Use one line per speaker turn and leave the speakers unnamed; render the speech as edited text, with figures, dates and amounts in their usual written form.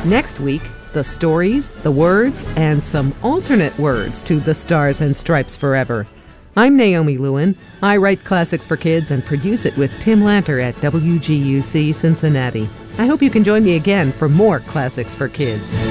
Next week, the stories, the words, and some alternate words to The Stars and Stripes Forever. I'm Naomi Lewin. I write classics for kids and produce it with Tim Lanter at WGUC Cincinnati. I hope you can join me again for more Classics for Kids.